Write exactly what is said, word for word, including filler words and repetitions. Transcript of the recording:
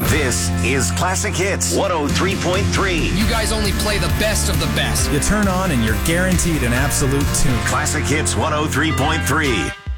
This is Classic Hits one oh three point three. You guys only play the best of the best. You turn on and you're guaranteed an absolute tune. Classic Hits one oh three point three.